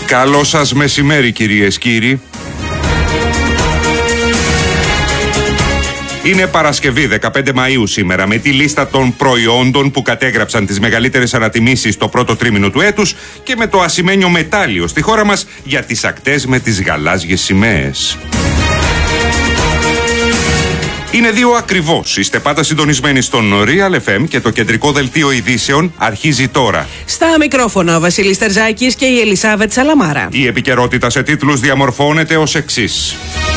Καλό σας μεσημέρι, κυρίες, κύριοι. Είναι Παρασκευή 15 Μαΐου σήμερα, με τη λίστα των προϊόντων που κατέγραψαν τις μεγαλύτερες ανατιμήσεις το πρώτο τρίμηνο του έτους και με το ασημένιο μετάλλιο στη χώρα μας για τις ακτές με τις γαλάζιες σημαίες. Είναι 2 ακριβώς. Είστε πάντα συντονισμένοι στον Real FM και το κεντρικό δελτίο ειδήσεων αρχίζει τώρα. Στα μικρόφωνα ο Βασίλης Τερζάκης και η Ελισάβετ Σαλαμάρα. Η επικαιρότητα σε τίτλους διαμορφώνεται ως εξής.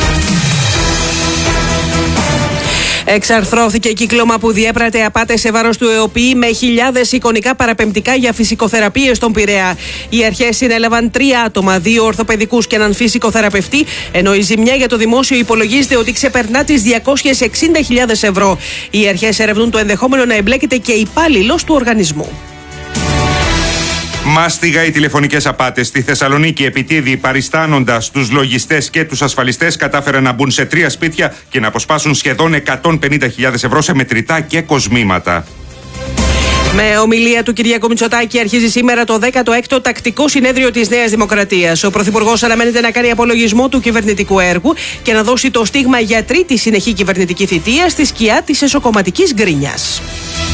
Εξαρθρώθηκε κύκλωμα που διέπρατε απάτες σε βάρος του ΕΟΠΗ με χιλιάδες εικονικά παραπεμπτικά για φυσικοθεραπείες στον Πειραιά. Οι αρχές συνέλαβαν 3 άτομα, 2 ορθοπαιδικούς και έναν φυσικοθεραπευτή, ενώ η ζημιά για το δημόσιο υπολογίζεται ότι ξεπερνά τις 260.000 ευρώ. Οι αρχές ερευνούν το ενδεχόμενο να εμπλέκεται και υπάλληλος του οργανισμού. Μάστιγα οι τηλεφωνικές απάτες στη Θεσσαλονίκη. Επιτίδη, παριστάνοντας τους λογιστές και τους ασφαλιστές, κατάφεραν να μπουν σε 3 σπίτια και να αποσπάσουν σχεδόν 150.000 ευρώ σε μετρητά και κοσμήματα. Με ομιλία του Κυριάκου Μητσοτάκη αρχίζει σήμερα το 16ο τακτικό συνέδριο της Νέας Δημοκρατίας. Ο Πρωθυπουργός αναμένεται να κάνει απολογισμό του κυβερνητικού έργου και να δώσει το στίγμα για 3η συνεχή κυβερνητική θητεία στη σκιά της εσωκομματικής γκρίνιας.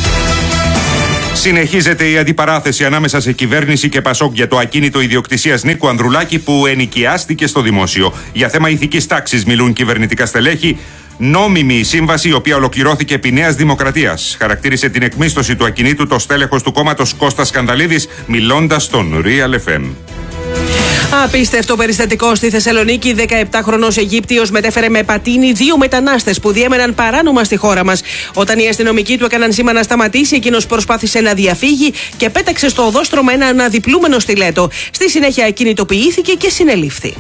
Συνεχίζεται η αντιπαράθεση ανάμεσα σε κυβέρνηση και Πασόκ για το ακίνητο ιδιοκτησίας Νίκου Ανδρουλάκη που ενοικιάστηκε στο δημόσιο. Για θέμα ηθικής τάξης μιλούν κυβερνητικά στελέχη. Νόμιμη η σύμβαση, η οποία ολοκληρώθηκε επί Νέας Δημοκρατίας. Χαρακτήρισε την εκμίσθωση του ακινήτου το στέλεχος του κόμματος Κώστας Σκανδαλίδης, μιλώντας στον Real FM. Απίστευτο περιστατικό στη Θεσσαλονίκη. 17χρονος Αιγύπτιος μετέφερε με πατίνι 2 μετανάστες που διέμεναν παράνομα στη χώρα μας. Όταν οι αστυνομικοί του έκαναν σήμα να σταματήσει, εκείνος προσπάθησε να διαφύγει και πέταξε στο οδόστρωμα ένα αναδιπλούμενο στιλέτο. Στη συνέχεια κινητοποιήθηκε και συνελήφθη.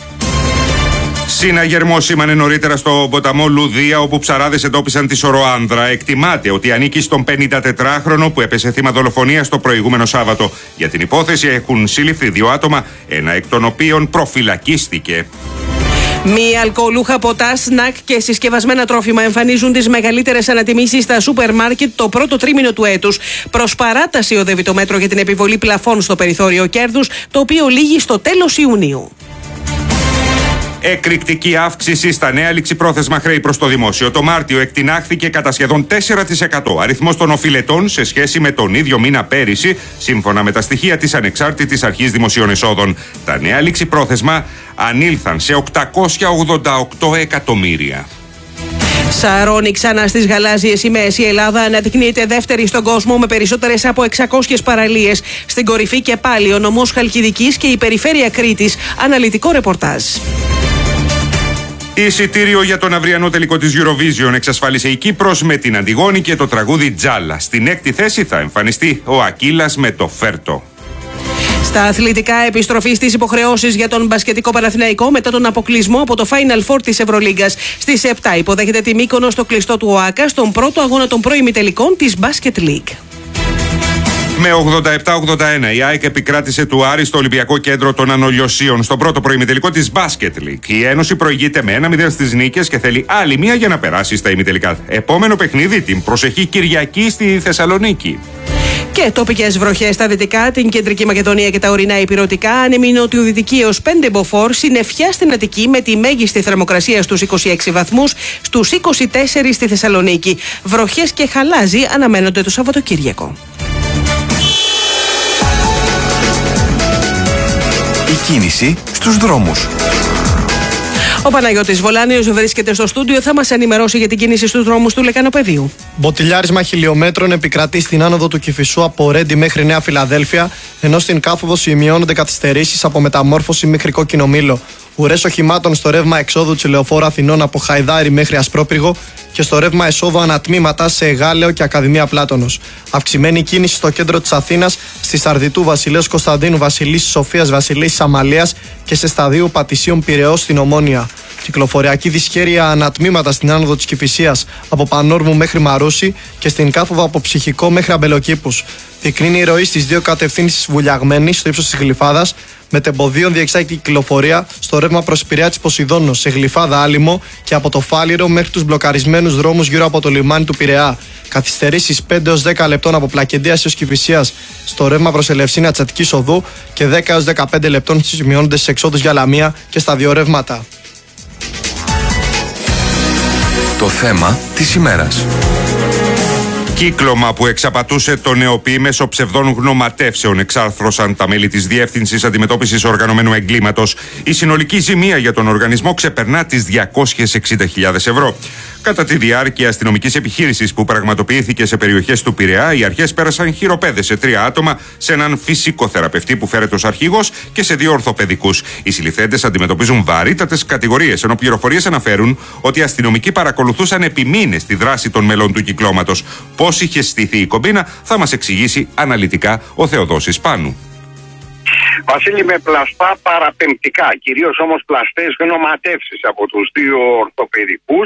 Συναγερμό σήμανε νωρίτερα στο ποταμό Λουδία, όπου ψαράδες εντόπισαν τη σωροάνδρα. Εκτιμάται ότι ανήκει στον 54χρονο που έπεσε θύμα δολοφονίας το προηγούμενο Σάββατο. Για την υπόθεση έχουν συλληφθεί 2 άτομα, ένα εκ των οποίων προφυλακίστηκε. Μη αλκοολούχα ποτά, σνακ και συσκευασμένα τρόφιμα εμφανίζουν τις μεγαλύτερες ανατιμήσεις στα σούπερ μάρκετ το πρώτο τρίμηνο του έτους. Προς παράταση οδεύει το μέτρο για την επιβολή πλαφών στο περιθώριο κέρδους, το οποίο λήγει στο τέλος Ιουνίου. Εκρηκτική αύξηση στα νέα ληξιπρόθεσμα χρέη προς το δημόσιο. Το Μάρτιο εκτινάχθηκε κατά σχεδόν 4%. Αριθμός των οφειλετών σε σχέση με τον ίδιο μήνα πέρυσι, σύμφωνα με τα στοιχεία της Ανεξάρτητης Αρχής Δημοσίων Εσόδων. Τα νέα ληξιπρόθεσμα ανήλθαν σε 888 εκατομμύρια. Σαρώνει ξανά στις γαλάζιες σημαίες. Η Ελλάδα αναδεικνύεται δεύτερη στον κόσμο με περισσότερες από 600 παραλίες. Στην κορυφή και πάλι ο νομός Χαλκιδικής και η περιφέρεια Κρήτης. Αναλυτικό ρεπορτάζ. Εισιτήριο για τον αυριανό τελικό της Eurovision εξασφάλισε η Κύπρος με την Αντιγόνη και το τραγούδι Τζάλα. Στην 6η θέση θα εμφανιστεί ο Ακύλας με το Φέρτο. Στα αθλητικά, επιστροφή στις υποχρεώσεις για τον μπασκετικό Παναθηναϊκό μετά τον αποκλεισμό από το Final Four της Ευρωλίγκας. Στις 7 υποδέχεται τη Μύκονο στο κλειστό του ΟΑΚΑ στον πρώτο αγώνα των προημιτελικών της Basket League. Με 87-81 η ΑΕΚ επικράτησε του Άρη στο Ολυμπιακό Κέντρο των Ανολιοσίων στον πρώτο προημιτελικό της Basket League. Η Ένωση προηγείται με 1-0 στις νίκες και θέλει άλλη μία για να περάσει στα ημιτελικά. Επόμενο παιχνίδι την προσεχή Κυριακή στη Θεσσαλονίκη. Και τοπικές βροχές στα δυτικά, την κεντρική Μακεδονία και τα ορεινά Ηπειρωτικά, άνεμη νοτιοδυτική έως 5 μποφόρ, συννεφιά στην Αττική με τη μέγιστη θερμοκρασία στους 26 βαθμούς, στους 24 στη Θεσσαλονίκη. Βροχές και χαλάζι αναμένονται το Σαββατοκύριακο. Η κίνηση στους δρόμους. Ο Παναγιώτης Βολάνιος βρίσκεται στο στούντιο, θα μας ενημερώσει για την κίνηση στους δρόμους του Λεκανοπεδίου. Μποτιλιάρισμα χιλιόμετρων επικρατεί στην άνοδο του Κηφισού από Ρέντι μέχρι Νέα Φιλαδέλφια, ενώ στην Κάφοδο σημειώνονται καθυστερήσεις από Μεταμόρφωση μέχρι Κόκκινο Μήλο. Ουρές οχημάτων στο ρεύμα εξόδου της Λεωφόρου Αθηνών από Χαϊδάρι μέχρι Ασπρόπυργο και στο ρεύμα εσόδου ανατμήματα σε Εγάλεο και Ακαδημία Πλάτωνος. Αυξημένη κίνηση στο κέντρο της Αθήνας, στη Σαρδιτού Βασιλέως Κωνσταντίνου, Βασιλίσσης Σοφίας, Βασιλίσσης Αμαλίας και σε σταδίου Πατησίων Πειραιώς στην Ομόνια. Κυκλοφοριακή δυσχέρεια ανατμήματα στην άνοδο της Κηφισίας από Πανόρμου μέχρι Μαρούσι και στην Κάφοβα από Ψυχικό μέχρι Αμπελοκήπους. Δεικνύει η ροή στις δύο κατευθύνσεις βουλιαγμένη στο ύψος της Γλυφάδας, με τεμποδίων διεξάγει κυκλοφορία στο ρεύμα προς Πειραιά της Ποσειδώνος, σε Γλυφάδα Άλυμο και από το Φάληρο μέχρι τους μπλοκαρισμένους δρόμους γύρω από το λιμάνι του Πειραιά. Καθυστερήσεις 5 έως 10 λεπτών από Πλακεντίας έως Κηφισίας στο ρεύμα προς Ελευσίνα Τσατικής Οδού και 10 έως 15 λεπτών σημειώνονται στις εξόδους για Λαμία και στα δύο ρεύματα. Το θέμα της ημέρας. Κύκλωμα που εξαπατούσε τον ΕΟΠΗ μέσω ψευδών γνωματεύσεων, εξάρθρωσαν τα μέλη της Διεύθυνσης Αντιμετώπισης Οργανωμένου Εγκλήματος. Η συνολική ζημία για τον οργανισμό ξεπερνά τις 260.000 ευρώ. Κατά τη διάρκεια αστυνομικής επιχείρησης που πραγματοποιήθηκε σε περιοχές του Πειραιά, οι αρχές πέρασαν χειροπέδες σε 3 άτομα, σε έναν φυσικοθεραπευτή που φέρεται ως αρχηγός και σε 2 ορθοπαιδικούς. Οι συλληφθέντες αντιμετωπίζουν βαρύτατες κατηγορίες, ενώ πληροφορίες αναφέρουν ότι οι αστυνομικοί παρακολουθούσαν επί μήνες τη δράση των μελών του κυκλώματος. Πώς είχε στηθεί η κομπίνα θα μας εξηγήσει αναλυτικά ο Θεοδόσης Πάνου. Βασίλη, με πλαστά παραπεμπτικά, κυρίως όμως πλαστές γνωματεύσεις από τους 2 ορθοπαιδικούς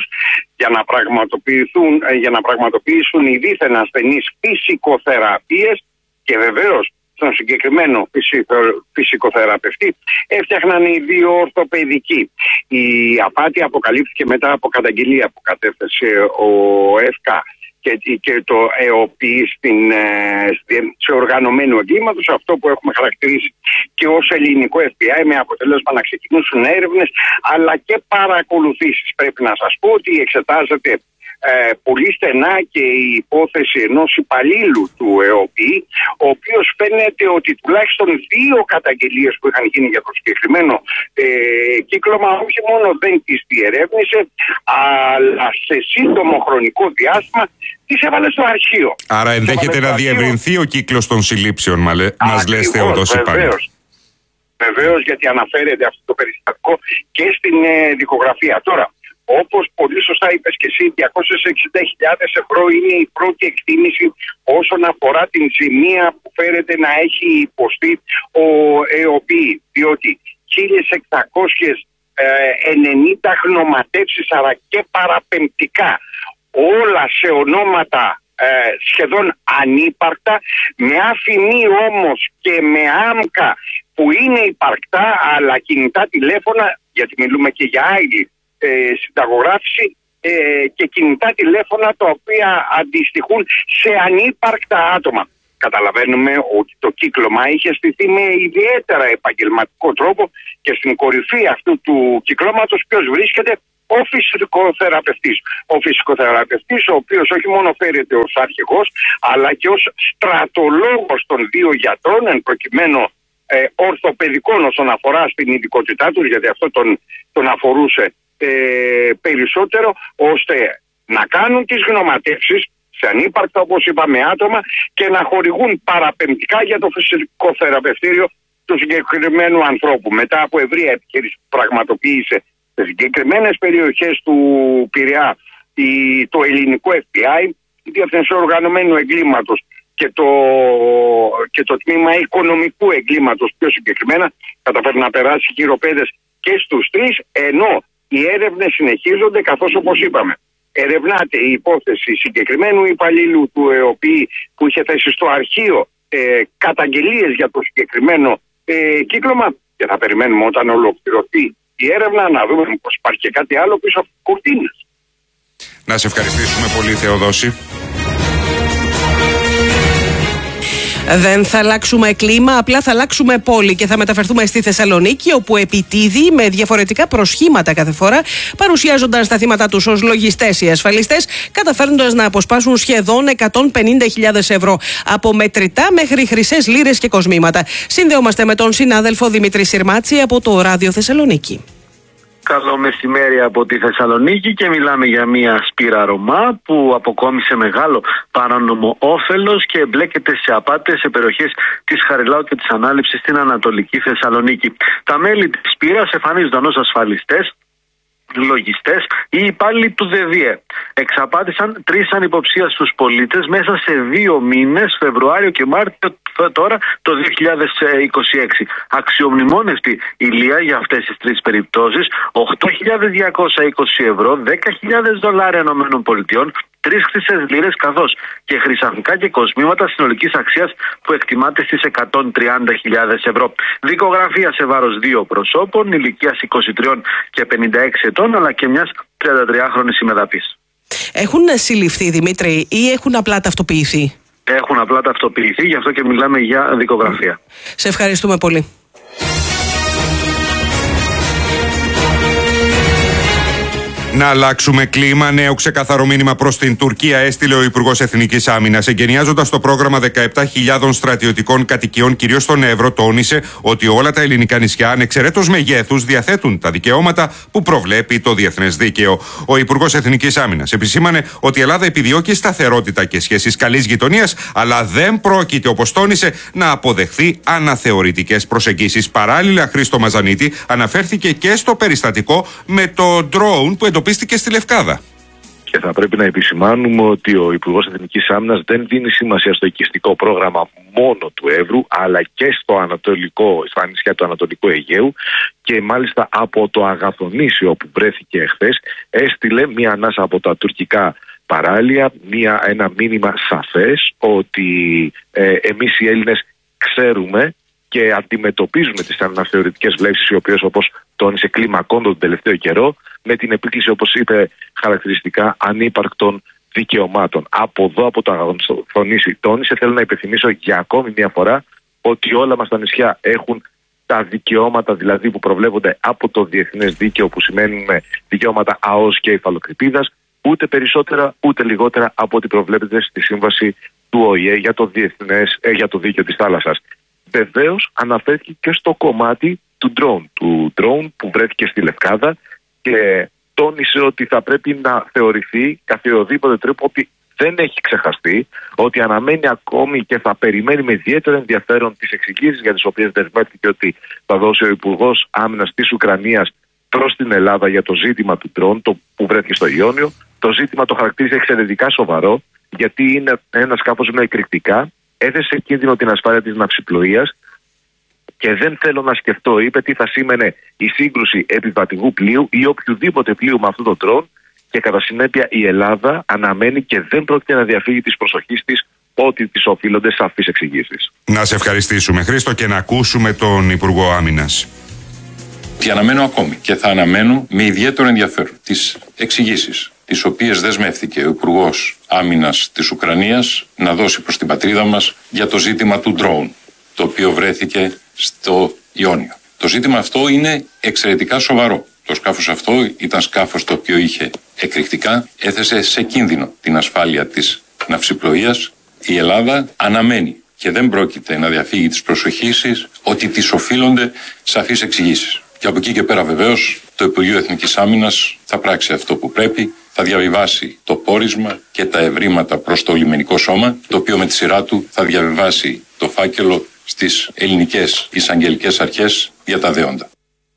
για να πραγματοποιήσουν οι δίθεν ασθενείς φυσικοθεραπείες και βεβαίως στον συγκεκριμένο φυσικοθεραπευτή έφτιαχναν οι 2 ορθοπαιδικοί. Η απάτη αποκαλύφθηκε μετά από καταγγελία που κατέθεσε ο ΕΦΚΑ και το ΕΟΠΗ σε οργανωμένου εγκλήματος, αυτό που έχουμε χαρακτηρίσει και ως ελληνικό FBI, με αποτέλεσμα να ξεκινήσουν έρευνες αλλά και παρακολουθήσεις. Πρέπει να σας πω ότι εξετάζεται πολύ στενά και η υπόθεση ενός υπαλλήλου του ΕΟΠΗ, ο οποίος φαίνεται ότι τουλάχιστον 2 καταγγελίες που είχαν γίνει για το συγκεκριμένο κύκλωμα όχι μόνο δεν τις διερεύνησε, αλλά σε σύντομο χρονικό διάστημα τις έβαλε στο αρχείο. Άρα ενδέχεται να διευρυνθεί ο κύκλος των συλλήψεων, μας λες, Θεοδόση Πάνου. Βεβαίως, γιατί αναφέρεται αυτό το περιστατικό και στην δικογραφία. Τώρα, όπως πολύ σωστά είπες και εσύ, 260.000 ευρώ είναι η πρώτη εκτίμηση όσον αφορά την ζημία που φέρεται να έχει υποστεί ο ΕΟΠΗ, διότι 1.690 γνωματεύσεις αλλά και παραπεμπτικά, όλα σε ονόματα σχεδόν ανύπαρκτα, με αφημί όμως και με άμκα που είναι υπαρκτά, αλλά κινητά τηλέφωνα, γιατί μιλούμε και για άλλη συνταγογράφηση, και κινητά τηλέφωνα τα οποία αντιστοιχούν σε ανύπαρκτα άτομα. Καταλαβαίνουμε ότι το κύκλωμα είχε στηθεί με ιδιαίτερα επαγγελματικό τρόπο και στην κορυφή αυτού του κυκλώματος ποιος βρίσκεται? Ο φυσικοθεραπευτής. Ο φυσικοθεραπευτής, ο οποίος όχι μόνο φέρεται ως αρχηγός, αλλά και ως στρατολόγος των 2 γιατρών, εν προκειμένου ορθοπαιδικών όσον αφορά στην ειδικότητά τους, γιατί αυτό τον αφορούσε περισσότερο, ώστε να κάνουν τις γνωματεύσεις σε ανύπαρκτα, όπως είπαμε, άτομα και να χορηγούν παραπεμπτικά για το φυσικοθεραπευτήριο του συγκεκριμένου ανθρώπου. Μετά από ευρεία επιχείρηση που πραγματοποίησε σε συγκεκριμένες περιοχές του Πειραιά το ελληνικό FBI, η Διεύθυνση Οργανωμένου Εγκλήματος και το τμήμα οικονομικού εγκλήματος πιο συγκεκριμένα, καταφέρει να περάσει χειροπέδες και στους 3, ενώ οι έρευνες συνεχίζονται, καθώς όπως είπαμε ερευνάται η υπόθεση συγκεκριμένου υπαλλήλου του ΕΟΠΗ που είχε θέσει στο αρχείο καταγγελίες για το συγκεκριμένο κύκλωμα, και θα περιμένουμε όταν ολοκληρωθεί η έρευνα να δούμε πως υπάρχει και κάτι άλλο πίσω από τις κουρτίνες. Να σε ευχαριστήσουμε πολύ, Θεοδόση. Δεν θα αλλάξουμε κλίμα, απλά θα αλλάξουμε πόλη και θα μεταφερθούμε στη Θεσσαλονίκη, όπου επιτίδη με διαφορετικά προσχήματα κάθε φορά παρουσιάζονταν στα θύματα τους ως λογιστές οι ασφαλιστές, καταφέρνοντας να αποσπάσουν σχεδόν 150.000 ευρώ από μετρητά μέχρι χρυσές λίρες και κοσμήματα. Συνδεόμαστε με τον συνάδελφο Δημήτρη Συρμάτση από το Ράδιο Θεσσαλονίκη. Καλό μεσημέρι από τη Θεσσαλονίκη και μιλάμε για μια σπήρα Ρωμά που αποκόμισε μεγάλο παράνομο όφελος και εμπλέκεται σε απάτες σε περιοχές της Χαριλάου και της Ανάληψης στην Ανατολική Θεσσαλονίκη. Τα μέλη της σπήρας εμφανίζονταν ως ασφαλιστές λογιστές ή υπάλληλοι του ΔΕΔΙΕ. Εξαπάτησαν 3 ανυποψίαστους πολίτες μέσα σε 2 μήνες, Φεβρουάριο και Μάρτιο τώρα το 2026. Αξιομνημόνευτη η Λία για αυτές τις 3 περιπτώσεις, 8.220 ευρώ, 10.000 δολάρια ΗΠΑ, 3 χρυσές λίρες καθώς και χρυσαφικά και κοσμήματα συνολικής αξίας που εκτιμάται στις 130.000 ευρώ. Δικογραφία σε βάρος 2 προσώπων ηλικίας 23 και 56 ετών αλλά και μιας 33χρονης ημεδαπής. Έχουν συλληφθεί, Δημήτρη, ή έχουν απλά ταυτοποιηθεί? Έχουν απλά ταυτοποιηθεί, γι' αυτό και μιλάμε για δικογραφία. Σε ευχαριστούμε πολύ. Να αλλάξουμε κλίμα. Νέο ξεκαθαρό μήνυμα προς την Τουρκία έστειλε ο Υπουργός Εθνικής Άμυνας. Εγκαινιάζοντας το πρόγραμμα 17.000 στρατιωτικών κατοικιών, κυρίως στον Εύρο, τόνισε ότι όλα τα ελληνικά νησιά, ανεξαιρέτως μεγέθους, διαθέτουν τα δικαιώματα που προβλέπει το διεθνές δίκαιο. Ο Υπουργός Εθνικής Άμυνας επισήμανε ότι η Ελλάδα επιδιώκει σταθερότητα και σχέσεις καλής γειτονίας, αλλά δεν πρόκειται, όπως τόνισε, να αποδεχθεί αναθεωρητικές προσεγγίσεις. Παράλληλα, Χρήστο Μαζανίτη αναφέρθηκε και στο περιστατικό με το drone που εντοπίστηκε στη Λευκάδα. Και θα πρέπει να επισημάνουμε ότι ο Υπουργός Εθνικής Άμυνας δεν δίνει σημασία στο οικιστικό πρόγραμμα μόνο του Εύρου, αλλά και στα νησιά του Ανατολικού Αιγαίου, και μάλιστα από το Αγαθονήσιο όπου βρέθηκε εχθές έστειλε μία ανάσα από τα τουρκικά παράλια, ένα μήνυμα σαφές ότι εμείς οι Έλληνες ξέρουμε και αντιμετωπίζουμε τις αναθεωρητικές βλέψεις, οι οποίες, όπως τόνισε, κλιμακώνται τον τελευταίο καιρό με την επίκληση, όπως είπε χαρακτηριστικά, ανύπαρκτων δικαιωμάτων. Από εδώ, από το Αγαθονήσι, τόνισε, θέλω να υπενθυμίσω για ακόμη μια φορά ότι όλα μας τα νησιά έχουν τα δικαιώματα, δηλαδή που προβλέπονται από το διεθνές δίκαιο, που σημαίνουν δικαιώματα ΑΟΣ και υφαλοκρηπίδας, ούτε περισσότερα ούτε λιγότερα από ό,τι προβλέπεται στη σύμβαση του ΟΗΕ για το δίκαιο της θάλασσας. Βεβαίως αναφέρθηκε και στο κομμάτι του drone που βρέθηκε στη Λευκάδα και τόνισε ότι θα πρέπει να θεωρηθεί καθιεροδήποτε τρόπο ότι δεν έχει ξεχαστεί, ότι αναμένει ακόμη και θα περιμένει με ιδιαίτερο ενδιαφέρον τις εξηγήσεις για τις οποίες δεσμεύτηκε ότι θα δώσει ο Υπουργός Άμυνας της Ουκρανίας προς την Ελλάδα για το ζήτημα του drone, το που βρέθηκε στο Ιόνιο. Το ζήτημα το χαρακτήρισε εξαιρετικά σοβαρό, γιατί είναι ένα σκάφος με εκρηκτικά, έθεσε σε κίνδυνο την ασφάλεια της ναυσιπλοείας και δεν θέλω να σκεφτώ, είπε, τι θα σήμαινε η σύγκρουση επιβατικού πλοίου ή οποιοδήποτε πλοίου με αυτό το drone, και κατά συνέπεια η Ελλάδα αναμένει και δεν πρόκειται να διαφύγει της προσοχής της ότι της οφείλονται σαφείς εξηγήσεις. Να σε ευχαριστήσουμε, Χρήστο, και να ακούσουμε τον Υπουργό Άμυνας. Και αναμένω ακόμη και θα αναμένω με ιδιαίτερο ενδιαφέρον τις εξηγήσεις τις οποίες δεσμεύτηκε ο Υπουργός Άμυνας της Ουκρανίας να δώσει προς την πατρίδα μας για το ζήτημα του drone, το οποίο βρέθηκε στο Ιόνιο. Το ζήτημα αυτό είναι εξαιρετικά σοβαρό. Το σκάφος αυτό ήταν σκάφος το οποίο είχε εκρηκτικά, έθεσε σε κίνδυνο την ασφάλεια της ναυσιπλοείας. Η Ελλάδα αναμένει και δεν πρόκειται να διαφύγει της προσοχής ότι της οφείλονται σαφείς εξηγήσεις. Και από εκεί και πέρα βεβαίως το Υπουργείο Εθνικής Άμυνας θα πράξει αυτό που πρέπει, θα διαβιβάσει το πόρισμα και τα ευρήματα προς το λιμενικό σώμα, το οποίο με τη σειρά του θα διαβιβάσει το φάκελο στις ελληνικές εισαγγελικές αρχές για τα δέοντα.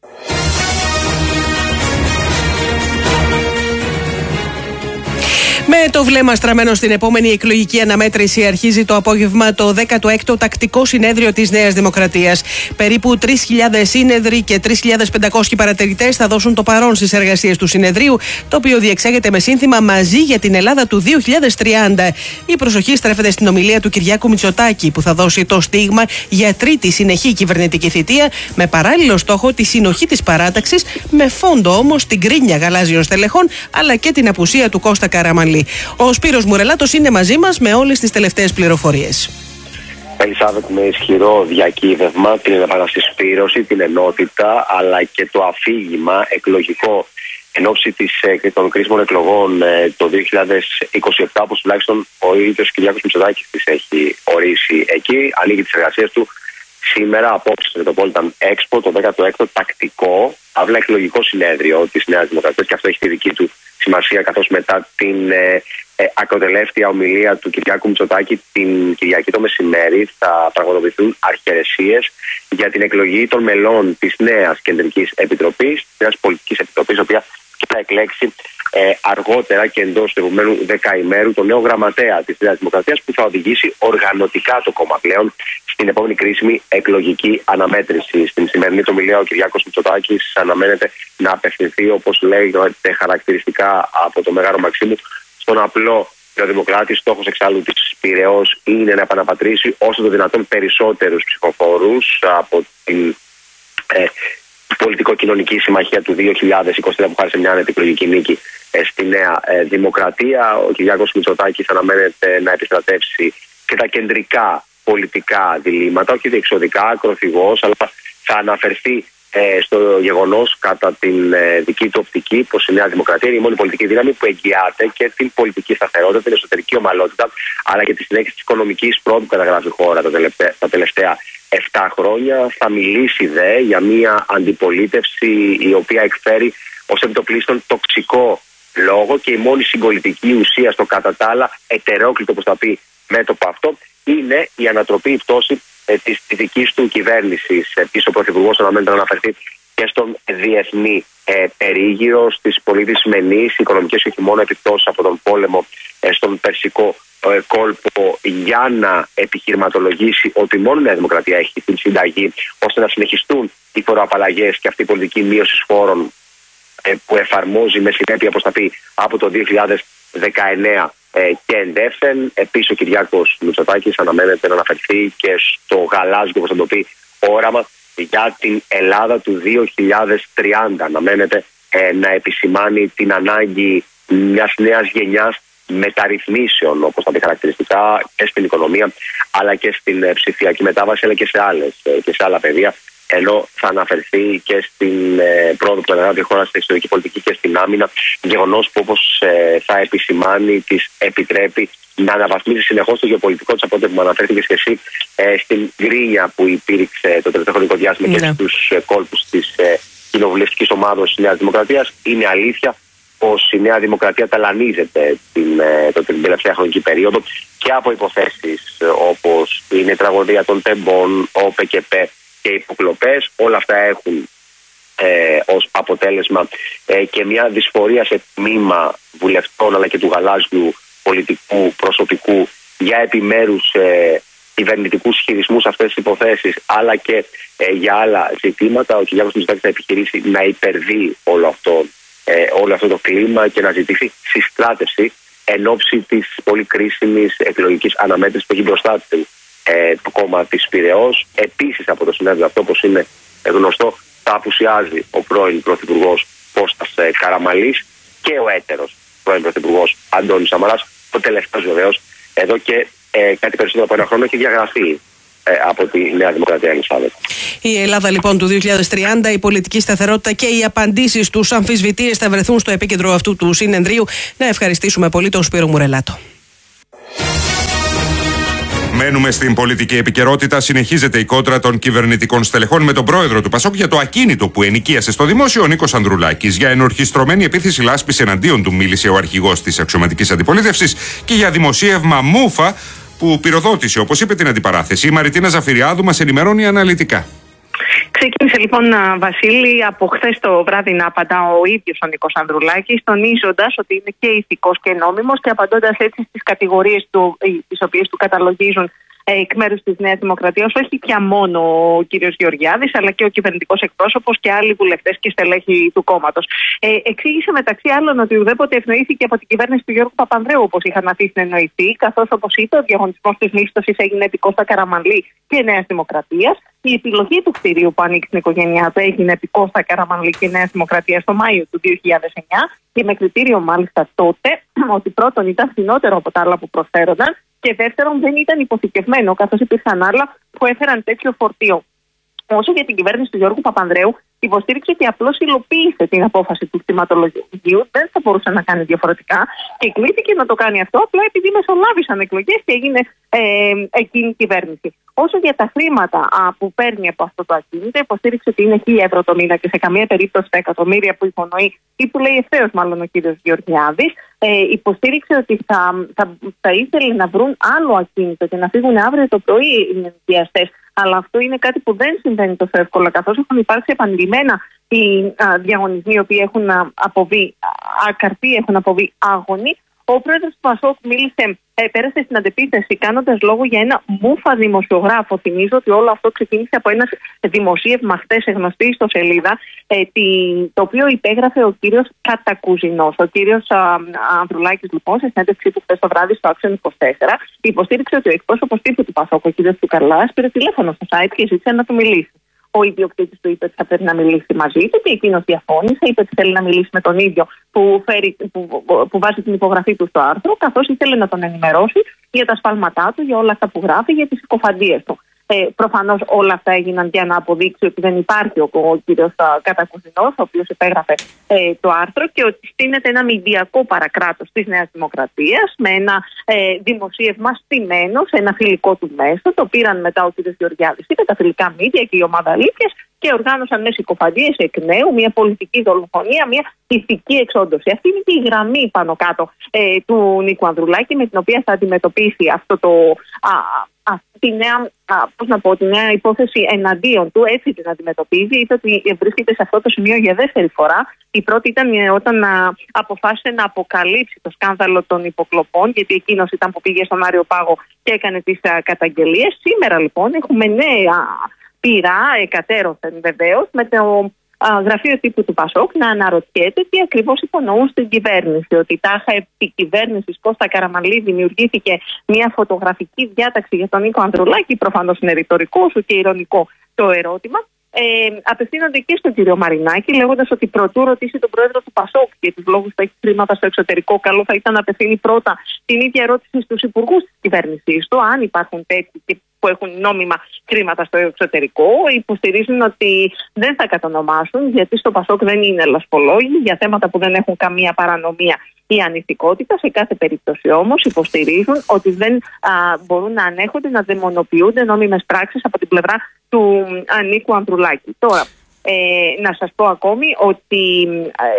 Με το βλέμμα στραμμένο στην επόμενη εκλογική αναμέτρηση, αρχίζει το απόγευμα το 16ο τακτικό συνέδριο της Νέας Δημοκρατίας. Περίπου 3.000 σύνεδροι και 3.500 παρατηρητές θα δώσουν το παρόν στις εργασίες του συνεδρίου, το οποίο διεξάγεται με σύνθημα «Μαζί για την Ελλάδα του 2030». Η προσοχή στρέφεται στην ομιλία του Κυριάκου Μητσοτάκη, που θα δώσει το στίγμα για τρίτη συνεχή κυβερνητική θητεία, με παράλληλο στόχο τη συνοχή της παράταξης, με φόντο όμως την κρίνια γαλάζιων στελεχών αλλά και την απουσία του Κώστα Καραμανλή. Ο Σπύρος Μουρελάτος είναι μαζί μας με όλες τις τελευταίες πληροφορίες. Ελισάβετ, με ισχυρό διακύβευμα, την επανασυσπήρωση, την ενότητα, αλλά και το αφήγημα εκλογικό εν ώψη των κρίσιμων εκλογών το 2027, όπως τουλάχιστον ο ίδιος Κυριάκος Μητσοτάκης τις έχει ορίσει εκεί. Ανοίγει τις εργασίες του σήμερα, απόψε στο Metropolitan Expo, το 16ο τακτικό, αύλα εκλογικό συνέδριο της Νέας Δημοκρατίας, και αυτό έχει τη δική του σημασία, καθώς μετά την ακροτελεύτια ομιλία του Κυριάκου Μητσοτάκη την Κυριακή το μεσημέρι θα πραγματοποιηθούν αρχιερεσίες για την εκλογή των μελών της νέας Κεντρικής Επιτροπής, της νέας Πολιτικής Επιτροπής, η οποία θα εκλέξει αργότερα και εντός του επόμενου δεκαημέρου τον νέο γραμματέα της Νέας Δημοκρατίας, που θα οδηγήσει οργανωτικά το κόμμα πλέον στην επόμενη κρίσιμη εκλογική αναμέτρηση. Στην σημερινή του ομιλία ο Κυριάκος Μητσοτάκης αναμένεται να απευθυνθεί, όπως λέγεται χαρακτηριστικά από το Μέγαρο Μαξίμου, στον απλό Δημοκράτη. Στόχος εξάλλου της Πειραιώς είναι να επαναπατρίσει όσο το δυνατόν περισσότερους ψηφοφόρους από την πολιτικο-κοινωνική συμμαχία του 2023 που χάρισε μια ανεπικλογική νίκη στη Νέα Δημοκρατία. Ο Κυριάκος Μητσοτάκης αναμένεται να επιστρατεύσει και τα κεντρικά πολιτικά διλήμματα, όχι διεξοδικά, ακροθυγός, αλλά θα αναφερθεί στο γεγονός, κατά την δική του οπτική, πως η Νέα Δημοκρατία είναι η μόνη πολιτική δύναμη που εγγυάται και την πολιτική σταθερότητα, την εσωτερική ομαλότητα, αλλά και τη συνέχιση της οικονομικής πρόοδου που καταγράφει η χώρα τα τελευταία 7 χρόνια. Θα μιλήσει για μια αντιπολίτευση η οποία εκφέρει ως επιτοπλίστων τοξικό λόγο, και η μόνη συγκολητική ουσία στο κατά τα άλλα ετερόκλητο, όπως θα πει, μέτωπο αυτό είναι η ανατροπή, η πτώση της δικής του κυβέρνησης. Επίσης, ο Πρωθυπουργός αναμένεται να αναφερθεί και στον διεθνή περίγυρο, στις πολύ δυσμενείς οικονομικές και όχι μόνο επιπτώσεις από τον πόλεμο στον Περσικό κόλπο, για να επιχειρηματολογήσει ότι μόνο η Νέα Δημοκρατία έχει την συνταγή ώστε να συνεχιστούν οι φοροαπαλλαγές και αυτή η πολιτική μείωση φόρων που εφαρμόζει με συνέπεια, όπως θα πει, από το 2019 και εντεύθεν. Επίσης, ο Κυριάκος Μητσοτάκης αναμένεται να αναφερθεί και στο γαλάζιο, όπως θα το πει, όραμα για την Ελλάδα του 2030. Αναμένεται να επισημάνει την ανάγκη μιας νέας γενιάς μεταρρυθμίσεων, όπως θα πει χαρακτηριστικά, και στην οικονομία, αλλά και στην ψηφιακή μετάβαση, αλλά και σε άλλα πεδία. Ενώ θα αναφερθεί και στην πρόοδο που αναλάβει η χώρα στην εξωτερική πολιτική και στην άμυνα, γεγονός που, όπως θα επισημάνει, της επιτρέπει να αναβαθμίσει συνεχώς το γεωπολιτικό της, από ό,τι που αναφέρθηκε και εσύ, στην γκρίνια που υπήρξε το τελευταίο χρονικό διάστημα και στους κόλπους της κοινοβουλευτικής ομάδας της Νέας Δημοκρατίας. Είναι αλήθεια πως η Νέα Δημοκρατία ταλανίζεται την τελευταία χρονική περίοδο και από υποθέσεις όπως είναι η τραγωδία των τεμπών, ο ΠΚΠ και οι υποκλοπές. Όλα αυτά έχουν ως αποτέλεσμα και μια δυσφορία σε τμήμα βουλευτών, αλλά και του γαλάζιου πολιτικού προσωπικού, για επιμέρους κυβερνητικούς χειρισμούς αυτές τις υποθέσεις, αλλά και για άλλα ζητήματα. Ο Κυριάκος Μητσοτάκης θα επιχειρήσει να υπερβεί όλο αυτό το κλίμα και να ζητήσει συστράτευση εν ώψη της πολύ κρίσιμης εκλογικής αναμέτρησης που έχει μπροστά του το κόμμα της Πειραιώς. Επίσης, από το συνέδριο αυτό, όπως είναι γνωστό, θα απουσιάζει ο πρώην Πρωθυπουργός Κώστας Καραμανλής και ο έτερος πρώην Πρωθυπουργός Αντώνης Σαμαράς. Ο τελευταίος βεβαίως εδώ και κάτι περισσότερο από ένα χρόνο έχει διαγραφεί από τη Νέα Δημοκρατία, Ελισάβετ. Η Ελλάδα λοιπόν του 2030, η πολιτική σταθερότητα και οι απαντήσεις στους αμφισβητείες θα βρεθούν στο επίκεντρο αυτού του συνεδρίου. Να ευχαριστήσουμε πολύ τον Σπύρο Μουρελάτο. Μένουμε στην πολιτική επικαιρότητα. Συνεχίζεται η κόντρα των κυβερνητικών στελεχών με τον πρόεδρο του ΠΑΣΟΚ για το ακίνητο που ενοικίασε στο δημόσιο ο Νίκος Ανδρουλάκης. Για ενορχιστρωμένη επίθεση λάσπης εναντίον του μίλησε ο αρχηγός της αξιωματικής αντιπολίτευσης και για δημοσίευμα μούφα που πυροδότησε, όπως είπε, την αντιπαράθεση. Η Μαριτίνα Ζαφυριάδου μας ενημερώνει αναλυτικά. Ξεκίνησε λοιπόν, Βασίλη, από χθες το βράδυ να απαντά ο ίδιος ο Νίκος Ανδρουλάκης, τονίζοντας ότι είναι και ηθικός και νόμιμος και απαντώντας έτσι στις κατηγορίες του, τις οποίες του καταλογίζουν εκ μέρους της Νέας Δημοκρατίας, όχι πια μόνο ο κύριος Γεωργιάδης, αλλά και ο κυβερνητικός εκπρόσωπος και άλλοι βουλευτές και στελέχοι του κόμματος. Εξήγησε μεταξύ άλλων ότι ουδέποτε ευνοήθηκε από την κυβέρνηση του Γιώργου Παπανδρέου, όπως είχαν αφήσει να εννοηθεί, καθώς, όπως είπε, ο διαγωνισμός της μίσθωσης έγινε επί Κώστα Καραμανλή και Νέας Δημοκρατίας. Η επιλογή του κτηρίου που ανήκει στην οικογένειά του έγινε επί Κώστα Καραμανλή και Νέας Δημοκρατίας το Μάιο του 2009 και με κριτήριο μάλιστα τότε ότι πρώτον ήταν φθηνότερο από τα άλλα που προσφέρονταν και δεύτερον δεν ήταν υποθηκευμένο, καθώς υπήρχαν άλλα που έφεραν τέτοιο φορτίο. Όσο για την κυβέρνηση του Γιώργου Παπανδρέου, υποστήριξε ότι απλώς υλοποίησε την απόφαση του κτηματολογίου, δεν θα μπορούσε να κάνει διαφορετικά και κλήθηκε να το κάνει αυτό απλά επειδή μεσολάβησαν εκλογές και έγινε εκείνη η κυβέρνηση. Όσο για τα χρήματα που παίρνει από αυτό το ακίνητο, υποστήριξε ότι είναι 1.000 ευρώ το μήνα και σε καμία περίπτωση τα εκατομμύρια που υπονοεί ή που λέει ευθέως μάλλον ο κύριος Γεωργιάδης. Υποστήριξε ότι θα ήθελε να βρουν άλλο ακίνητο και να φύγουν αύριο το πρωί οι ενοικιαστές. Αλλά αυτό είναι κάτι που δεν συμβαίνει τόσο εύκολα, καθώς έχουν υπάρξει επανειλημμένα οι διαγωνισμοί οι οποίοι έχουν αποβεί ακαρποί, έχουν αποβεί άγωνοι. Ο πρόεδρος του ΠΑΣΟΚ πέρασε στην αντεπίθεση κάνοντας λόγο για ένα μούφα δημοσιογράφο. Θυμίζω ότι όλο αυτό ξεκίνησε από ένα δημοσίευμα χτες γνωστή ιστοσελίδα, το οποίο υπέγραφε ο κύριος Κατακουζινός. Ο κύριος Ανδρουλάκης, λοιπόν, σε συνέντευξή του χτες το βράδυ στο Action 24, υποστήριξε ότι ο εκπρόσωπος τύπου του ΠΑΣΟΚ, ο κύριος Τσουκαλάς, πήρε τηλέφωνο στο site και ζήτησε να του μιλήσει. Ο ιδιοκτήτης του είπε ότι θα πρέπει να μιλήσει μαζί του και εκείνος διαφώνησε, είπε ότι θέλει να μιλήσει με τον ίδιο που βάζει την υπογραφή του στο άρθρο, καθώς ήθελε να τον ενημερώσει για τα σφάλματά του, για όλα αυτά που γράφει, για τις συκοφαντίες του. Προφανώς όλα αυτά έγιναν για να αποδείξει ότι δεν υπάρχει ο κύριος Κατακουζινός, ο οποίος υπέγραφε το άρθρο, και ότι στείνεται ένα μηντιακό παρακράτος της Νέας Δημοκρατίας με ένα δημοσίευμα στημένο σε ένα φιλικό του μέσο. Το πήραν μετά ο κύριος Γεωργιάδης, είπε, τα φιλικά μίντια και η ομάδα αλήθειας, και οργάνωσαν με συκοφαντίες εκ νέου μια πολιτική δολοφονία, μια ηθική εξόντωση. Αυτή είναι και η γραμμή πάνω κάτω του Νίκου Ανδρουλάκη, με την οποία θα αντιμετωπίσει αυτό τη νέα υπόθεση εναντίον του. Έτσι την αντιμετωπίζει. Είπε ότι βρίσκεται σε αυτό το σημείο για δεύτερη φορά. Η πρώτη ήταν όταν αποφάσισε να αποκαλύψει το σκάνδαλο των υποκλοπών, γιατί εκείνος ήταν που πήγε στον Άριο Πάγο και έκανε τις καταγγελίες. Σήμερα, λοιπόν, έχουμε νέα πειρά, εκατέρωθεν βεβαίως, με το γραφείο τύπου του ΠΑΣΟΚ να αναρωτιέται τι ακριβώς υπονοούν στην κυβέρνηση. Ότι τάχα επί κυβέρνησης Κώστα Καραμανλή δημιουργήθηκε μια φωτογραφική διάταξη για τον Νίκο Ανδρουλάκη. Προφανώς είναι ρητορικό σου και ειρωνικό το ερώτημα. Απευθύνονται και στον κύριο Μαρινάκη, λέγοντας ότι προτού ρωτήσει τον πρόεδρο του ΠΑΣΟΚ για τους λόγους που έχει χρήματα στο εξωτερικό, καλό θα ήταν να απευθύνει πρώτα την ίδια ερώτηση στους υπουργούς της κυβέρνησής του, αν υπάρχουν τέτοιοι που έχουν νόμιμα χρήματα στο εξωτερικό. Υποστηρίζουν ότι δεν θα κατονομάσουν, γιατί στο ΠΑΣΟΚ δεν είναι λασπολόγοι για θέματα που δεν έχουν καμία παρανομία ή ανηθικότητα. Σε κάθε περίπτωση όμως υποστηρίζουν ότι δεν μπορούν να ανέχονται να δαιμονοποιούνται νόμιμες πράξεις από την πλευρά του Νίκου Ανδρουλάκη. Τώρα, να σας πω ακόμη ότι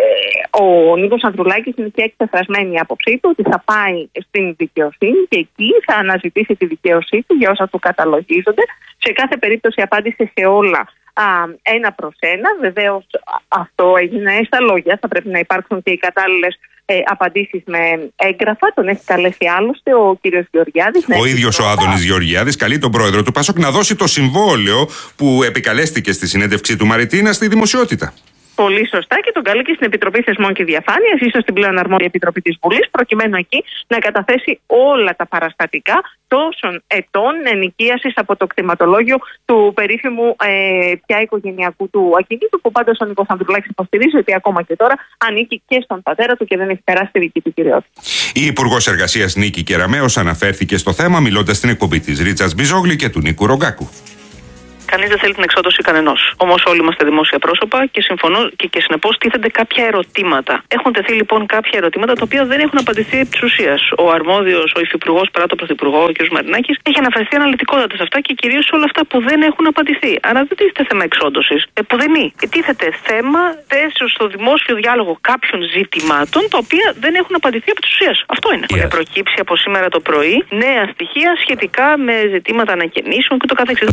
ο Νίκος Ανδρουλάκης είναι και εκπεφρασμένη η άποψή του ότι θα πάει στην δικαιοσύνη και εκεί θα αναζητήσει τη δικαίωσή του για όσα του καταλογίζονται. Σε κάθε περίπτωση απάντησε σε όλα ένα προς ένα. Βεβαίως αυτό έγινε στα λόγια. Θα πρέπει να υπάρξουν και οι κατάλληλες απαντήσεις με έγγραφα. Τον έχει καλέσει άλλωστε ο κύριος Γεωργιάδης. Ο ίδιος ο Άδωνης Γεωργιάδης καλεί τον πρόεδρο του ΠΑΣΟΚ να δώσει το συμβόλαιο που επικαλέστηκε στη συνέντευξη του Μαριτίνα στη δημοσιότητα. Πολύ σωστά, και τον καλεί και στην Επιτροπή Θεσμών και Διαφάνειας, ίσως στην πλέον αρμόδια Επιτροπή της Βουλής, προκειμένου εκεί να καταθέσει όλα τα παραστατικά τόσων ετών ενοικίασης από το κτηματολόγιο του περίφημου πια οικογενειακού του ακινήτου, που πάντως ο Νίκος Ανδρουλάκης υποστηρίζει ότι ακόμα και τώρα ανήκει και στον πατέρα του και δεν έχει περάσει τη δική του κυριότητα. Η Υπουργός Εργασίας Νίκη Κεραμέως αναφέρθηκε στο θέμα μιλώντας στην εκπομπή της Ρίτσας Μπιζόγλη και του Νίκου Ρογκάκου. Κανείς δεν θέλει την εξόδωση κανενός. Όμως όλοι είμαστε δημόσια πρόσωπα και συμφωνώ και συνεπώς τίθενται κάποια ερωτήματα. Έχουν τεθεί λοιπόν κάποια ερωτήματα τα οποία δεν έχουν απαντηθεί επί της ουσίας. Ο αρμόδιος, ο υφυπουργός παρά το πρωθυπουργό, ο κ. Μαρινάκης, έχει αναφερθεί αναλυτικότατα σε αυτά και κυρίως σε όλα αυτά που δεν έχουν απαντηθεί. Άρα δεν τίθεται θέμα εξόντωσης. Πουδενή. Τίθεται θέμα θέσεως στο δημόσιο διάλογο κάποιων ζητημάτων τα οποία δεν έχουν απαντηθεί επί της ουσίας. Αυτό είναι. Έχουν προκύψει από σήμερα το πρωί νέα στοιχεία σχετικά με ζητήματα ανακαινήσεων και το καθεξής.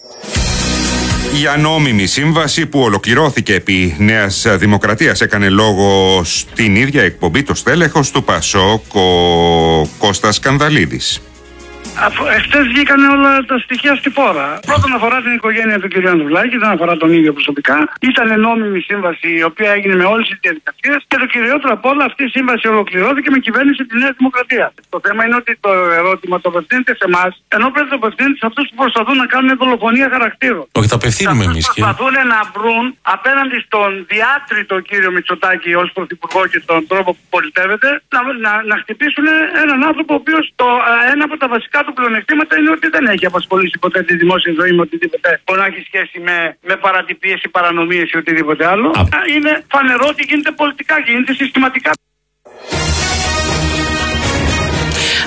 Για νόμιμη σύμβαση που ολοκληρώθηκε επί Νέας Δημοκρατίας έκανε λόγο στην ίδια εκπομπή το στέλεχος του ΠΑΣΟΚ, ο Κώστας Σκανδαλίδης. Εχθές βγήκαν όλα τα στοιχεία στη φόρα. Πρώτον αφορά την οικογένεια του κ. Ανδρουλάκη, δεν αφορά τον ίδιο προσωπικά. Ήταν νόμιμη σύμβαση η οποία έγινε με όλες τις διαδικασίες και το κυριότερο απ' όλα αυτή η σύμβαση ολοκληρώθηκε με κυβέρνηση τη Νέα Δημοκρατία. Το θέμα είναι ότι το ερώτημα το απευθύνεται σε εμάς, ενώ πρέπει να απευθύνεται σε αυτούς που προσπαθούν να κάνουν δολοφονία χαρακτήρων. Όχι, τα απευθύνουμε εμείς. Προσπαθούν να βρουν απέναντι στον διάτριτο κύριο Μητσοτάκη ως πρωθυπουργό και τον τρόπο που πολιτεύεται να χτυπήσουν έναν άνθρωπο ο οποίος ένα από τα βασικά του πλεονεκτήματα είναι ότι δεν έχει απασχολήσει ποτέ τη δημόσια ζωή με οτιδήποτε που να έχει σχέση με παρατυπίες ή παρανομίες ή οτιδήποτε άλλο. Είναι φανερό ότι γίνεται πολιτικά, γίνεται συστηματικά.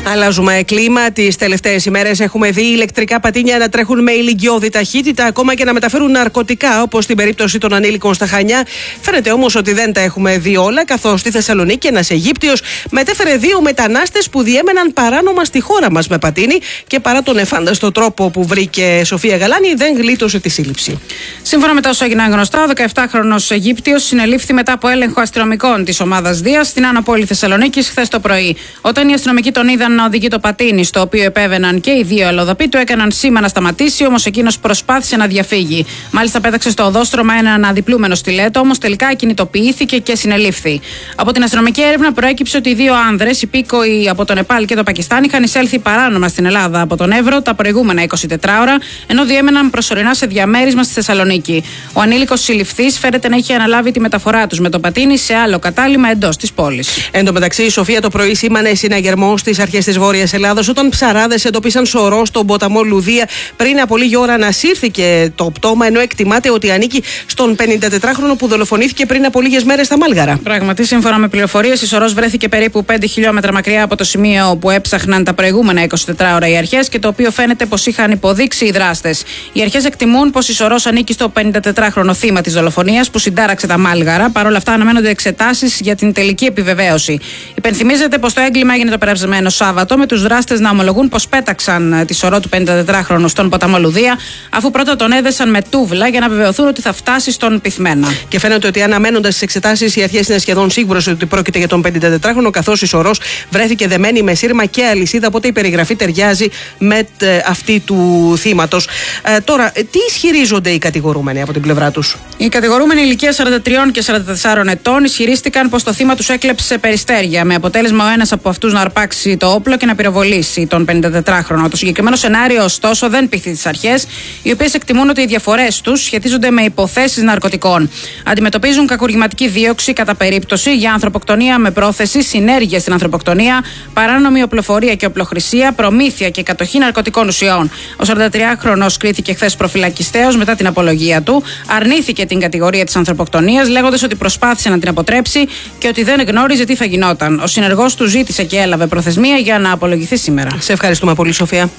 Αλλάζουμε κλίμα. Τις τελευταίες ημέρες έχουμε δει ηλεκτρικά πατίνια να τρέχουν με ηλικιώδη ταχύτητα, ακόμα και να μεταφέρουν ναρκωτικά, όπως στην περίπτωση των ανήλικων στα Χανιά. Φαίνεται όμως ότι δεν τα έχουμε δει όλα, καθώς στη Θεσσαλονίκη ένας Αιγύπτιος μετέφερε 2 μετανάστες που διέμεναν παράνομα στη χώρα μας με πατίνι και παρά τον εφάνταστο τρόπο που βρήκε Σοφία Γαλάνη, δεν γλίτωσε τη σύλληψη. Σύμφωνα με τα όσα έγιναν γνωστά, ο 17χρονος Αιγύπτιος συνελήφθη μετά από έλεγχο αστυνομικών της ομάδας Δίας στην Άνω Πόλη Θεσσαλονίκης χθες το πρωί. Όταν οι αστυνομικοί τον είδαν να οδηγεί το πατίνι, στο οποίο επέβαιναν και οι 2 αλλοδαποί, του έκαναν σήμα να σταματήσει, όμως εκείνος προσπάθησε να διαφύγει. Μάλιστα, πέταξε στο οδόστρωμα έναν αδιπλούμενο στιλέτο, όμως τελικά ακινητοποιήθηκε και συνελήφθη. Από την αστυνομική έρευνα προέκυψε ότι οι 2 άνδρες, υπήκοοι από το Νεπάλ και το Πακιστάν, είχαν εισέλθει παράνομα στην Ελλάδα από τον Εύρο τα προηγούμενα 24 ώρα, ενώ διέμεναν προσωρινά σε διαμέρισμα στη Θεσσαλονίκη. Ο ανήλικος συλληφθής φέρεται να είχε αναλάβει τη μεταφορά τους με το πατίνι σε άλλο κατάλημα εντός της πόλης. Εν τω μεταξύ, η Σοφία το πρωί σήμανε συναγερμό στις αρχές της Βόρειας Ελλάδας, όταν ψαράδες εντοπίσαν σωρό στον ποταμό Λουδία. Πριν από λίγη ώρα ανασύρθηκε το πτώμα, ενώ εκτιμάται ότι ανήκει στον 54χρονο που δολοφονήθηκε πριν από λίγες μέρες στα Μάλγαρα. Πράγματι, σύμφωνα με πληροφορίες, η σωρός βρέθηκε περίπου 5 χιλιόμετρα μακριά από το σημείο που έψαχναν τα προηγούμενα 24 ώρα οι αρχές και το οποίο φαίνεται πως είχαν υποδείξει οι δράστες. Οι αρχές εκτιμούν πως η σωρός ανήκει στο 54χρονο θύμα της δολοφονίας που συντάραξε τα Μάλγαρα. Παρ' όλα αυτά, αναμένονται εξετάσεις για την τελική επιβεβαίωση. Υπενθυμίζεται πως το έγκλημα έγινε το περασμένο Σάββατο, με τους δράστες να ομολογούν πως πέταξαν τη σωρό του 54χρονου στον ποταμό Λουδία, αφού πρώτα τον έδεσαν με τούβλα για να βεβαιωθούν ότι θα φτάσει στον πυθμένα. Και φαίνεται ότι αναμένοντας τις εξετάσεις, οι αρχές είναι σχεδόν σίγουρες ότι πρόκειται για τον 54χρονο, καθώς η σωρός βρέθηκε δεμένη με σύρμα και αλυσίδα, οπότε η περιγραφή ταιριάζει με αυτή του θύματος. Τώρα, τι ισχυρίζονται οι κατηγορούμενοι από την πλευρά τους? Οι κατηγορούμενοι ηλικία 43 και 44 ετών ισχυρίστηκαν πως το θύμα τους έκλεψε περιστέρια, με αποτέλεσμα ο ένας από αυτούς να αρπάξει το όπλο και να πυροβολήσει τον 54χρονο. Το συγκεκριμένο σενάριο, ωστόσο, δεν πείθει τις αρχές, οι οποίες εκτιμούν ότι οι διαφορές τους σχετίζονται με υποθέσεις ναρκωτικών. Αντιμετωπίζουν κακουργηματική δίωξη κατά περίπτωση για ανθρωποκτονία με πρόθεση, συνέργεια στην ανθρωποκτονία, παράνομη οπλοφορία και οπλοχρησία, προμήθεια και κατοχή ναρκωτικών ουσιών. Ο 43χρονος κρίθηκε χθες προφυλακιστέως μετά την απολογία του. Αρνήθηκε την κατηγορία της ανθρωποκτονίας, λέγοντας ότι προσπάθησε να την αποτρέψει και ότι δεν γνώριζε τι θα γινόταν. Ο συνεργός του ζήτησε και έλαβε προθεσμία για να απολογηθεί σήμερα. Σε ευχαριστούμε πολύ, Σοφία.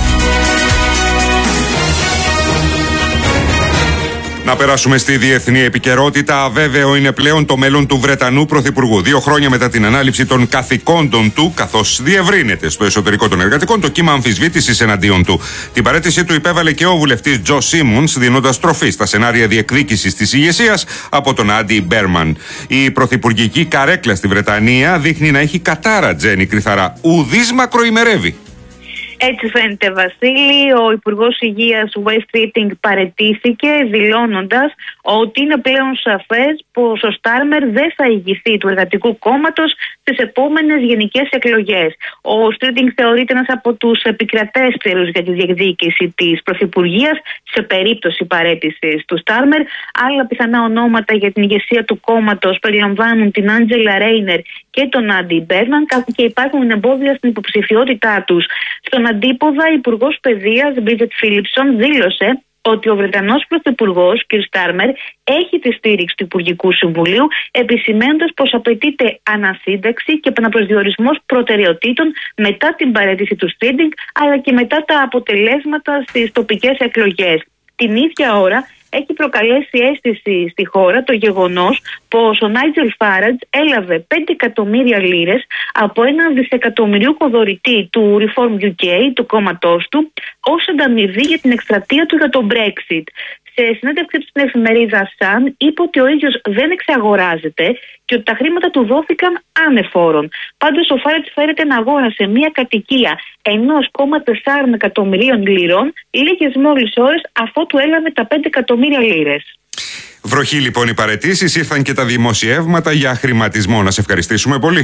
Να περάσουμε στη διεθνή επικαιρότητα. Αβέβαιο είναι πλέον το μέλλον του Βρετανού Πρωθυπουργού. 2 χρόνια μετά την ανάληψη των καθηκόντων του, καθώς διευρύνεται στο εσωτερικό των εργατικών το κύμα αμφισβήτησης εναντίον του. Την παραίτησή του υπέβαλε και ο βουλευτής Τζο Σίμονς, δίνοντας τροφή στα σενάρια διεκδίκησης της ηγεσίας από τον Άντι Μπέρμαν. Η πρωθυπουργική καρέκλα στη Βρετανία δείχνει να έχει κατάρα, Τζένι Κρυθαρά. Ουδής μακροημερεύει. Έτσι φαίνεται, Βασίλη. Ο Υπουργός Υγείας West Keating παραιτήθηκε, δηλώνοντας ότι είναι πλέον σαφές πως ο Στάρμερ δεν θα ηγηθεί του Εργατικού Κόμματος στις επόμενες γενικές εκλογές. Ο Keating θεωρείται ένας από τους επικρατέστερους για τη διεκδίκηση της πρωθυπουργίας σε περίπτωση παραίτησης του Στάρμερ. Άλλα πιθανά ονόματα για την ηγεσία του κόμματος περιλαμβάνουν την Άντζελα Ρέινερ και τον Άντι Μπέρμαν, καθώς και υπάρχουν εμπόδια στην υποψηφιότητά τους. Στον αντίποδα, η Υπουργός Παιδείας Μπρίτζετ Φίλιψον δήλωσε ότι ο Βρετανός Πρωθυπουργός κ. Στάρμερ έχει τη στήριξη του Υπουργικού Συμβουλίου, επισημαίνοντας πως απαιτείται ανασύνταξη και επαναπροσδιορισμός προτεραιοτήτων μετά την παραίτηση του Keating, αλλά και μετά τα αποτελέσματα στις τοπικές εκλογές. Την ίδια ώρα έχει προκαλέσει αίσθηση στη χώρα το γεγονός πως ο Νάιτζελ Φάραντζ έλαβε 5 εκατομμύρια λίρες από έναν δισεκατομμυριούχο δωρητή του Reform UK, του κόμματός του, ως ανταμοιβή για την εκστρατεία του για το Brexit. Σε συνέντευξη στην εφημερίδα Sun είπε ότι ο ίδιος δεν εξαγοράζεται και ότι τα χρήματα του δόθηκαν ανεφόρων. Πάντως ο Φάρετς φέρεται να αγόρασε μια κατοικία 1,4 εκατομμυρίων λίρων λίγες μόλις ώρες αφότου έλαβε τα 5 εκατομμύρια λίρες. Βροχή λοιπόν οι παραιτήσεις, ήρθαν και τα δημοσιεύματα για χρηματισμό. Να σε ευχαριστήσουμε πολύ.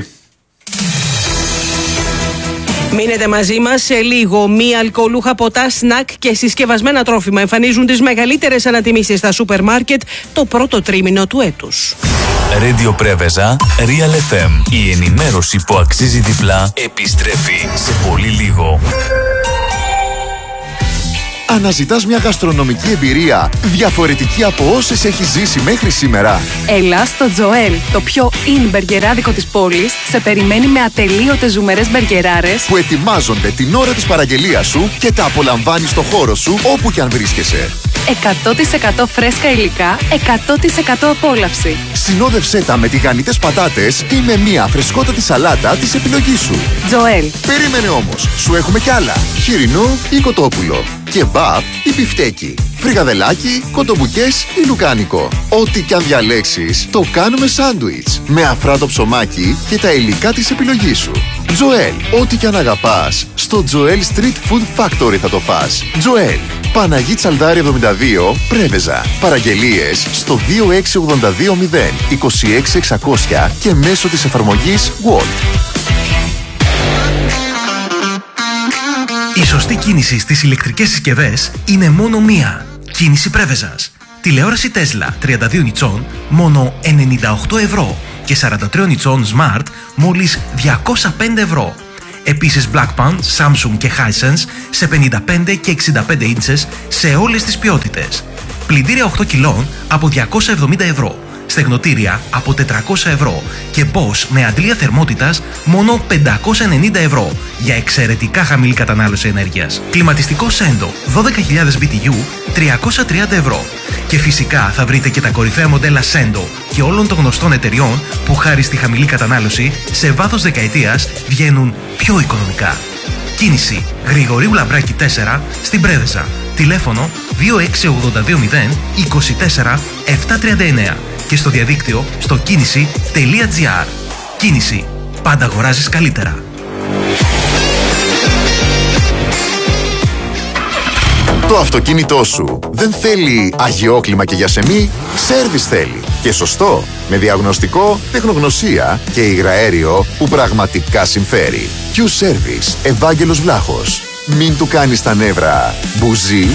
Μείνετε μαζί μας σε λίγο. Μη αλκοολούχα ποτά, σνακ και συσκευασμένα τρόφιμα εμφανίζουν τις μεγαλύτερες ανατιμήσεις στα σούπερ μάρκετ το πρώτο τρίμηνο του έτους. Radio Πρέβεζα, Real FM. Η ενημέρωση που αξίζει διπλά επιστρέφει σε πολύ λίγο. Αναζητάς μια γαστρονομική εμπειρία διαφορετική από όσες έχεις ζήσει μέχρι σήμερα? Έλα στο Τζοέλ, το πιο in μπεργκεράδικο της πόλης, σε περιμένει με ατελείωτες ζουμερές μπεργκεράρες που ετοιμάζονται την ώρα της παραγγελίας σου και τα απολαμβάνεις στο χώρο σου όπου και αν βρίσκεσαι. 100% φρέσκα υλικά, 100% απόλαυση. Συνόδευσέ τα με τηγανιτές πατάτες ή με μια φρεσκότατη σαλάτα της επιλογής σου. Τζοέλ. Περίμενε όμως, σου έχουμε κι άλλα. Χοιρινό ή κοτόπουλο, κεμπάπ ή μπιφτέκι, φρικαδελάκι, κοτομπουκές ή λουκάνικο. Ό,τι κι αν διαλέξεις, το κάνουμε σάντουιτς με αφράτο ψωμάκι και τα υλικά της επιλογής σου. Τζοέλ, ό,τι κι αν αγαπάς, στο Τζοέλ Street Food Factory θα το φας. Τζοέλ, Παναγί Τσαλδάρη 72, Πρέβεζα. Παραγγελίες στο 26820 26600 και μέσω της εφαρμογής Walt. Η σωστή κίνηση στις ηλεκτρικές συσκευές είναι μόνο μία. Κίνηση Πρέβεζας. Τηλεόραση Tesla 32 ιντσών μόνο 98 ευρώ και 43 ιντσών Smart μόλις 205 ευρώ. Επίσης Blackpan, Samsung και Hisense σε 55 και 65 ίντσες σε όλες τις ποιότητες. Πλυντήρια 8 κιλών από 270 ευρώ. Στεγνοτήρια από 400 ευρώ και Bosch με αντλία θερμότητας μόνο 590 ευρώ για εξαιρετικά χαμηλή κατανάλωση ενέργειας. Κλιματιστικό Sendo 12.000 BTU 330 ευρώ. Και φυσικά θα βρείτε και τα κορυφαία μοντέλα Sendo και όλων των γνωστών εταιριών που χάρη στη χαμηλή κατανάλωση σε βάθος δεκαετίας βγαίνουν πιο οικονομικά. Κίνηση Γρηγορίου Λαμπράκη 4 στην Πρέβεζα. Τηλέφωνο 26820 24 739 και στο διαδίκτυο στο κίνηση.gr. Κίνηση. Πάντα αγοράζεις καλύτερα. Το αυτοκίνητό σου δεν θέλει αγιόκλιμα και γιασεμί, σέρβις θέλει. Και σωστό, με διαγνωστικό, τεχνογνωσία και υγραέριο που πραγματικά συμφέρει. Q-Service, Ευάγγελος Βλάχος. Μην του κάνεις τα νεύρα μπουζί.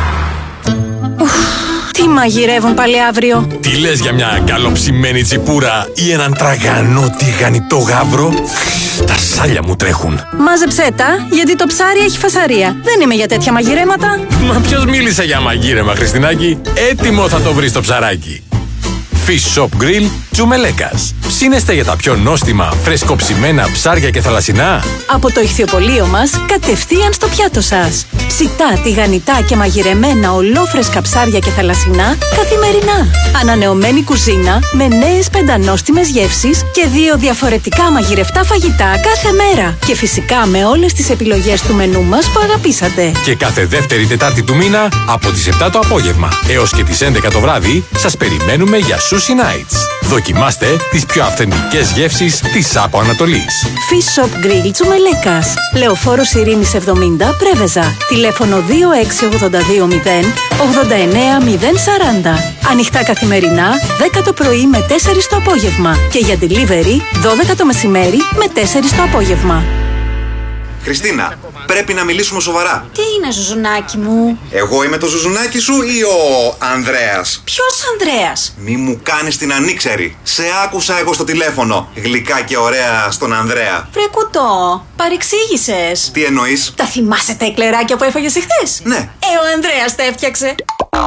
Τι μαγειρεύουν πάλι αύριο? Τι λες για μια καλοψημένη τσιπούρα ή έναν τραγανό τηγανιτό γάβρο? Τα σάλια μου τρέχουν. Μάζεψέ τα, γιατί το ψάρι έχει φασαρία. Δεν είμαι για τέτοια μαγειρέματα. Μα ποιος μίλησε για μαγείρεμα, Χριστινάκη? Έτοιμο θα το βρεις το ψαράκι. Fish Shop Grill Τζουμελέκας. Ψήνεστε για τα πιο νόστιμα, φρεσκοψημένα ψάρια και θαλασσινά? Από το ηχθιοπωλείο μας, κατευθείαν στο πιάτο σας. Ψητά, τηγανιτά και μαγειρεμένα ολόφρεσκα ψάρια και θαλασσινά καθημερινά. Ανανεωμένη κουζίνα με νέες πεντανόστιμες γεύσεις και 2 διαφορετικά μαγειρευτά φαγητά κάθε μέρα. Και φυσικά με όλες τις επιλογές του μενού μας που αγαπήσατε. Και κάθε δεύτερη Τετάρτη του μήνα από τις 7 το απόγευμα έως και τις 11 το βράδυ σας περιμένουμε για Sushi Nights. Δοκιμάστε τις πιο αυθεντικές γεύσεις της Άπο Ανατολής. Fish Shop Grill Τζουμελέκας. Λεωφόρος Ειρήνης 70 Πρέβεζα. Τηλέφωνο 26820 89040. Ανοιχτά καθημερινά 10 το πρωί με 4 το απόγευμα. Και για delivery 12 το μεσημέρι με 4 το απόγευμα. Χριστίνα, πρέπει να μιλήσουμε σοβαρά. Τι είναι, Ζουζουνάκι μου? Εγώ είμαι το Ζουζουνάκι σου ή ο Ανδρέας? Ποιος Ανδρέας? Μη μου κάνεις την ανήξερη. Σε άκουσα εγώ στο τηλέφωνο. Γλυκά και ωραία στον Ανδρέα. Βρε κουτό, παρεξήγησες. Τι εννοείς? Τα θυμάσαι τα εκλεράκια που έφαγες εχθές? Ναι. Ο Ανδρέας τα έφτιαξε.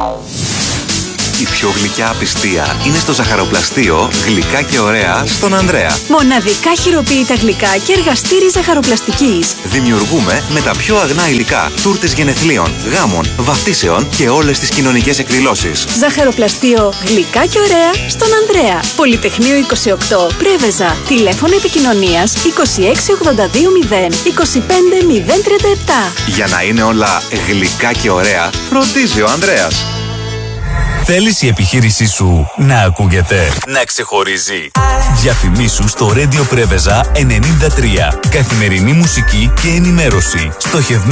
Η πιο γλυκιά απιστία είναι στο ζαχαροπλαστείο Γλυκά και ωραία στον Ανδρέα. Μοναδικά χειροποίητα γλυκά και εργαστήρι ζαχαροπλαστικής. Δημιουργούμε με τα πιο αγνά υλικά τούρτες γενεθλίων, γάμων, βαφτίσεων και όλες τις κοινωνικές εκδηλώσεις. Ζαχαροπλαστείο Γλυκά και ωραία στον Ανδρέα. Πολυτεχνείο 28 Πρέβεζα. Τηλέφωνο επικοινωνίας 26820 25037. Για να είναι όλα γλυκά και ωραία, φροντίζει ο Ανδρέας. Θέλεις η επιχείρησή σου να ακούγεται, να ξεχωρίζει? Διαφημίσου στο Radio Πρέβεζα 93. Καθημερινή μουσική και ενημέρωση. Στοχευμένη